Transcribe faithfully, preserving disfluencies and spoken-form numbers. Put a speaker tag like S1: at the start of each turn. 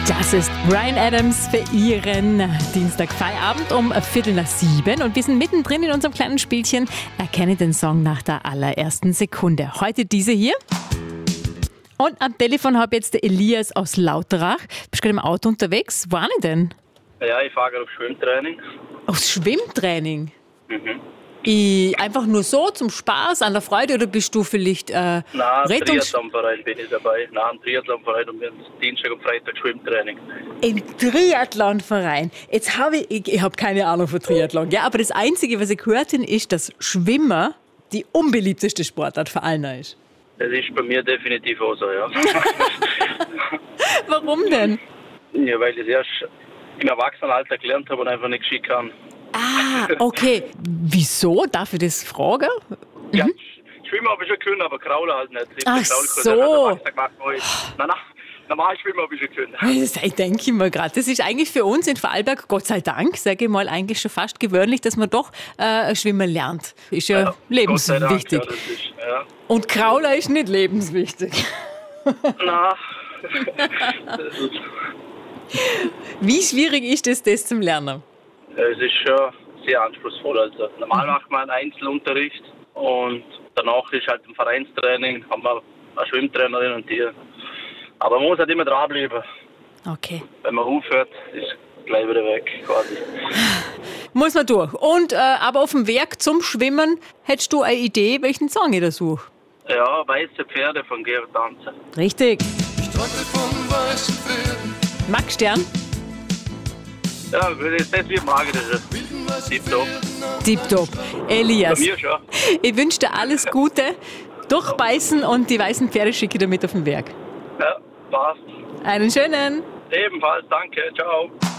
S1: Das ist Bryan Adams für Ihren Dienstag Feierabend um Viertel nach sieben. Und wir sind mittendrin in unserem kleinen Spielchen. Erkenne den Song nach der allerersten Sekunde. Heute diese hier. Und am Telefon habe ich jetzt der Elias aus Lauterach. Bist du gerade im Auto unterwegs? Wo ich denn?
S2: Ja, ich fahre gerade auf Schwimmtraining.
S1: Aufs Schwimmtraining?
S2: Mhm.
S1: Ich, einfach nur so zum Spaß, an der Freude, oder bist du vielleicht äh,
S2: Nein,
S1: Rettungs...
S2: Triathlonverein bin ich dabei. Nein, ein Triathlonverein und wir haben Dienstag und Freitag Schwimmtraining.
S1: Im Triathlonverein. Jetzt habe ich, ich, ich habe keine Ahnung von Triathlon, ja, aber das Einzige, was ich gehört habe, ist, dass Schwimmen die unbeliebteste Sportart für allen ist.
S2: Das ist bei mir definitiv auch so, ja.
S1: Warum denn?
S2: Ja, weil ich es erst im Erwachsenenalter gelernt habe und einfach nicht geschickt kann.
S1: Ah, okay. Wieso? Darf ich das fragen?
S2: Ja, Schwimmen habe ich schon können, aber Kraulen halt nicht. Ich
S1: Ach
S2: Kraulen
S1: so.
S2: Gemacht, nein, nein, normal Schwimmen habe ich schon können.
S1: Das denke ich mir gerade. Das ist eigentlich für uns in Vorarlberg, Gott sei Dank, sage ich mal, eigentlich schon fast gewöhnlich, dass man doch äh, schwimmen lernt. Ist ja, ja lebenswichtig.
S2: Gott sei Dank, ja, das ist, ja.
S1: Und Krauler ist nicht lebenswichtig.
S2: Nein.
S1: Wie schwierig ist es, das zum Lernen?
S2: Es ist schon sehr anspruchsvoll. Also, normal macht man einen Einzelunterricht und danach ist halt ein Vereinstraining, haben wir eine Schwimmtrainerin und die. Aber man muss halt immer dranbleiben.
S1: Okay.
S2: Wenn man aufhört, ist gleich wieder weg quasi.
S1: Muss man durch. Und, äh, aber auf dem Weg zum Schwimmen, hättest du eine Idee, welchen Song ich da suche?
S2: Ja, Weiße Pferde von Gerhard Danzer.
S1: Richtig.
S3: Ich träume von weißen Pferden.
S1: Max Stern?
S2: Ja, das ist das wie mag ich das. Tipptopp.
S1: Tipptopp. Elias,
S2: Bei mir schon.
S1: ich wünsche dir alles Gute. Durchbeißen und die weißen Pferde schicke ich dir mit auf den Berg.
S2: Ja, passt.
S1: Einen schönen.
S2: Ebenfalls, danke, ciao.